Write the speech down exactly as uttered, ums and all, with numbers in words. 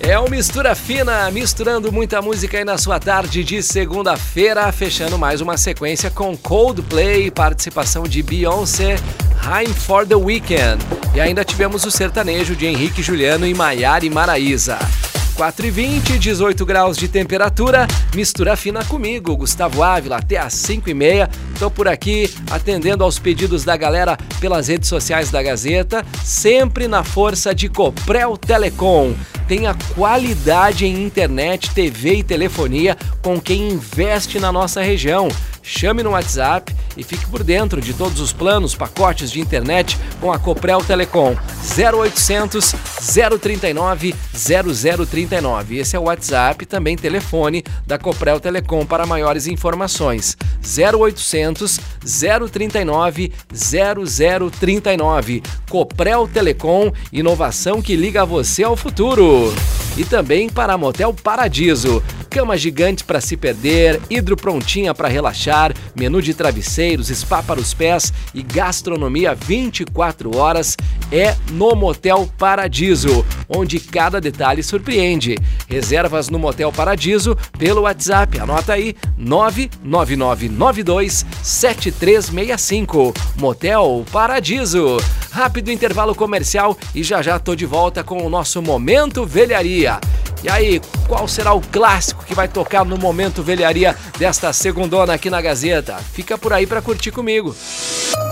É o Mistura Fina, misturando muita música aí na sua tarde de segunda-feira, fechando mais uma sequência com Coldplay, participação de Beyoncé, I'm for the Weekend. E ainda tivemos o sertanejo de Henrique Juliano e Maiara e Maraísa. quatro e vinte, dezoito graus de temperatura, Mistura Fina comigo, Gustavo Ávila, até às cinco e meia. Tô por aqui atendendo aos pedidos da galera pelas redes sociais da Gazeta, sempre na força de Coprel Telecom. Tenha qualidade em internet, T V e telefonia com quem investe na nossa região. Chame no WhatsApp e fique por dentro de todos os planos, pacotes de internet com a Coprel Telecom. zero oitocentos, zero trinta e nove, zero zero trinta e nove. Esse é o WhatsApp, também telefone da Coprel Telecom para maiores informações. zero oitocentos, zero trinta e nove, zero zero trinta e nove. Coprel Telecom, inovação que liga você ao futuro. E também para Motel Paradiso. Cama gigante para se perder, hidro prontinha para relaxar, menu de travesseiros, spa para os pés e gastronomia vinte e quatro horas é no Motel Paradiso, onde cada detalhe surpreende. Reservas no Motel Paradiso pelo WhatsApp, anota aí, nove nove nove nove dois sete três seis cinco. Motel Paradiso. Rápido intervalo comercial e já já tô de volta com o nosso Momento Velharia. E aí, qual será o clássico que vai tocar no Momento Velharia desta segundona aqui na Gazeta? Fica por aí para curtir comigo.